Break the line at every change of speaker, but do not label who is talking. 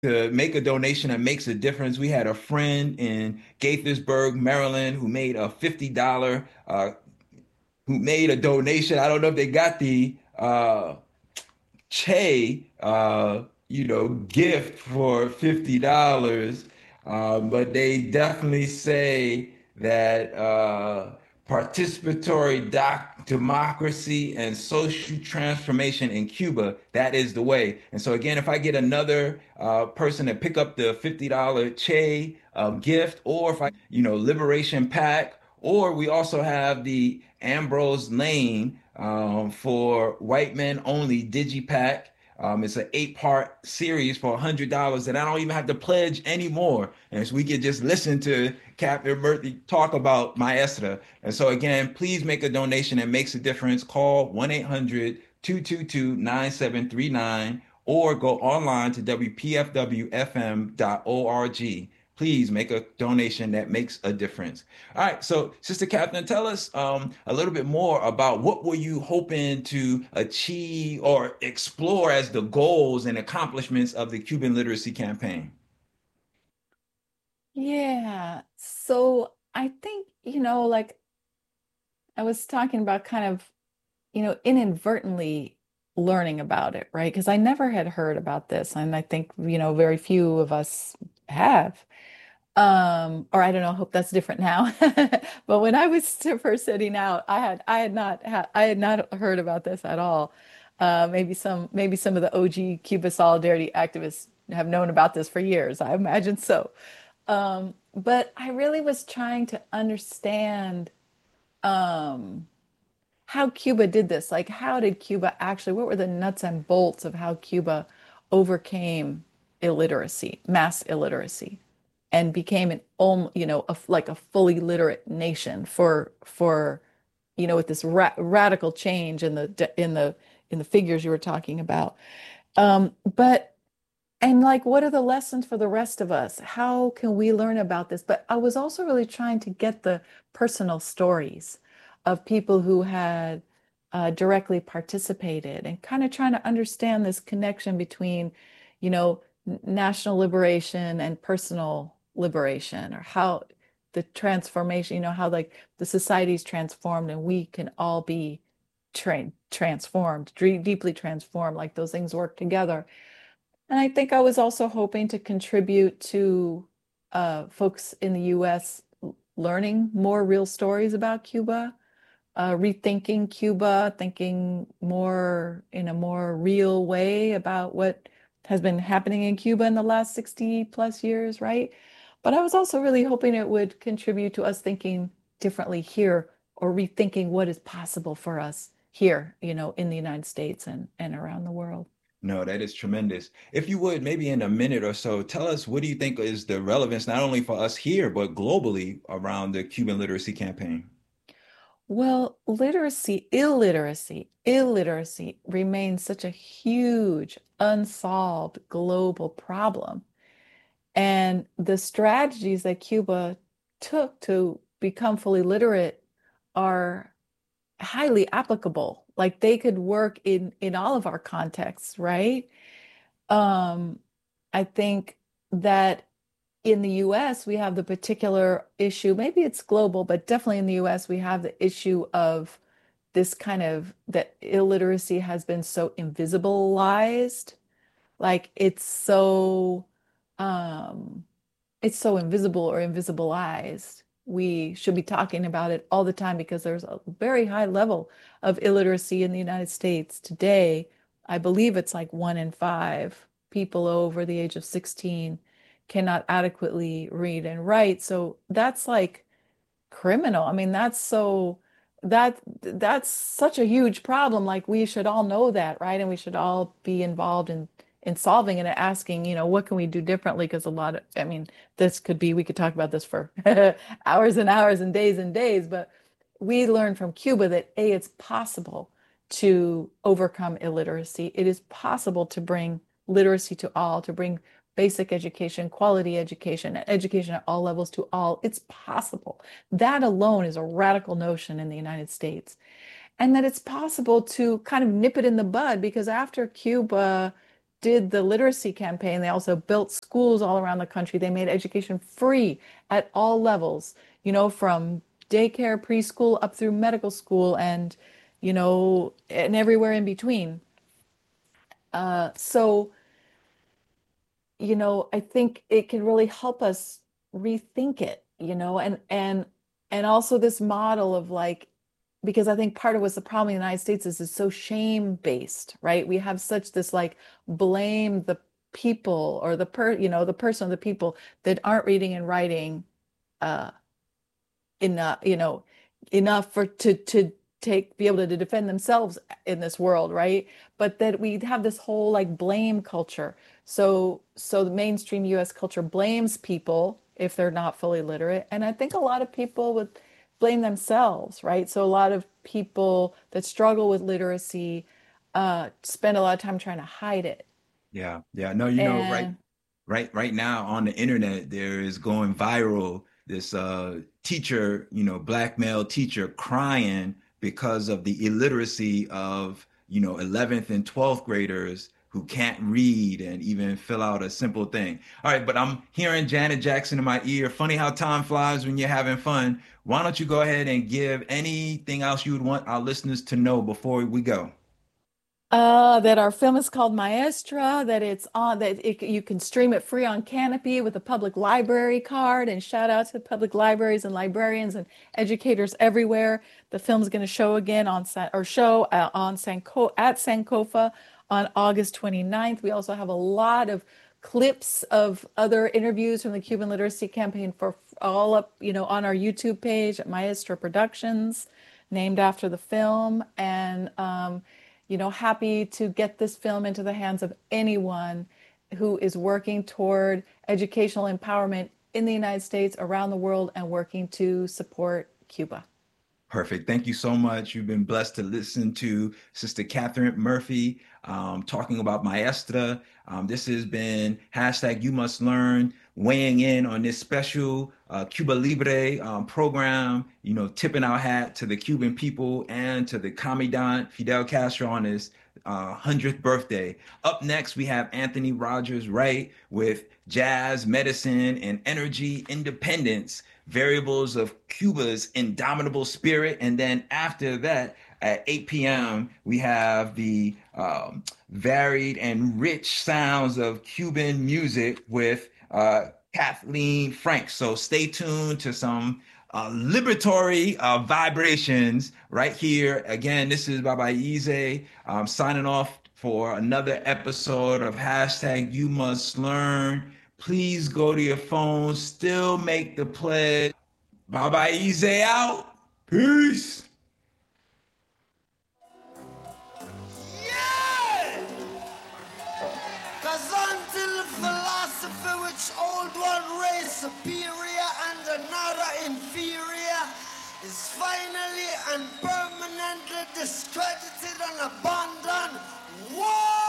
to make a donation that makes a difference. We had a friend in Gaithersburg, Maryland, who made a $50 who made a donation. I don't know if they got the Che gift for $50. But they definitely say that participatory democracy and social transformation in Cuba, that is the way. And so again, if I get another person to pick up the $50 Che gift, or if Liberation Pack, or we also have the Ambrose Lane for white men only digipack. It's an 8-part series for $100, and I don't even have to pledge anymore. And so we can just listen to Captain Murphy talk about Maestra. And so again, please make a donation that makes a difference. Call 1-800-222-9739 or go online to WPFWFM.org. Please make a donation that makes a difference. All right, so Sister Catherine, tell us a little bit more about what were you hoping to achieve or explore as the goals and accomplishments of the Cuban Literacy Campaign.
Yeah. So I think, like I was talking about kind of, inadvertently learning about it, right? Because I never had heard about this. And I think, very few of us have. Or I don't know, I hope that's different now. But when I was first setting out, I had not heard about this at all. Maybe some of the OG Cuba Solidarity activists have known about this for years. I imagine so. But I really was trying to understand um, how Cuba did this. Like, how did Cuba actually, what were the nuts and bolts of how Cuba overcame illiteracy, mass illiteracy, and became like a fully literate nation with this radical change in the figures you were talking about. But and like, what are the lessons for the rest of us? How can we learn about this? But I was also really trying to get the personal stories of people who had directly participated and kind of trying to understand this connection between, national liberation and personal liberation, or how the transformation, how like the society's transformed and we can all be transformed, deeply transformed, like those things work together. And I think I was also hoping to contribute to folks in the US learning more real stories about Cuba, rethinking Cuba, thinking more in a more real way about what has been happening in Cuba in the last 60 plus years, right? But I was also really hoping it would contribute to us thinking differently here, or rethinking what is possible for us here, in the United States and around the world.
No, that is tremendous. If you would, maybe in a minute or so, tell us what do you think is the relevance, not only for us here, but globally around the Cuban Literacy Campaign?
Well, illiteracy remains such a huge, unsolved global problem. And the strategies that Cuba took to become fully literate are highly applicable. Like, they could work in all of our contexts, right? Um, I think that in the US, we have the particular issue, maybe it's global, but definitely in the US, we have the issue of this kind of that illiteracy has been so invisibilized. Like, um, it's so invisible or invisibilized. We should be talking about it all the time because there's a very high level of illiteracy in the United States today. I believe it's like 1 in 5 people over the age of 16 cannot adequately read and write. So that's like criminal. I mean, that's such a huge problem. Like, we should all know that, right? And we should all be involved in solving it and asking, what can we do differently? Because I mean, we could talk about this for hours and hours and days, but we learned from Cuba that A, it's possible to overcome illiteracy. It is possible to bring literacy to all, to bring basic education, quality education, education at all levels to all. It's possible. That alone is a radical notion in the United States. And that it's possible to kind of nip it in the bud, because after Cuba did the literacy campaign. They also built schools all around the country. They made education free at all levels, from daycare, preschool, up through medical school, and everywhere in between. So, I think it can really help us rethink it, and also this model of like, because I think part of what's the problem in the United States is it's so shame-based, right? We have such this like blame the people or the person or the people that aren't reading and writing uh enough, enough to be able to defend themselves in this world, right? But that we have this whole like blame culture. So the mainstream US culture blames people if they're not fully literate. And I think a lot of people would blame themselves, right? So a lot of people that struggle with literacy spend a lot of time trying to hide it.
Yeah, yeah. No, right,
And
right now on the internet, there is going viral this teacher, black male teacher crying because of the illiteracy of, 11th and 12th graders who can't read and even fill out a simple thing. All right, but I'm hearing Janet Jackson in my ear. Funny how time flies when you're having fun. Why don't you go ahead and give anything else you would want our listeners to know before we go?
that our film is called Maestra, that you can stream it free on Canopy with a public library card, and shout out to the public libraries and librarians and educators everywhere. The film is going to show again on at Sankofa on August 29th. We also have a lot of clips of other interviews from the Cuban Literacy Campaign for all up, on our YouTube page at Maestra Productions, named after the film. And happy to get this film into the hands of anyone who is working toward educational empowerment in the United States, around the world, and working to support Cuba.
Perfect. Thank you so much. You've been blessed to listen to Sister Catherine Murphy talking about Maestra. This has been hashtag You Must Learn, weighing in on this special Cuba Libre program, tipping our hat to the Cuban people and to the Commandant Fidel Castro on his 100th birthday. Up next, we have Anthony Rogers Wright with Jazz, Medicine, and Energy Independence, variables of Cuba's indomitable spirit. And then after that, at 8 p.m., we have the varied and rich sounds of Cuban music with Kathleen Frank. So stay tuned to some liberatory vibrations right here. Again, this is Baba Ize signing off for another episode of hashtag You Must Learn. Please go to your phone, still make the pledge. Baba Ize out. Peace.
Yeah! Cause until the philosophy which old one race superior and another inferior is finally and permanently discredited and abandoned, war!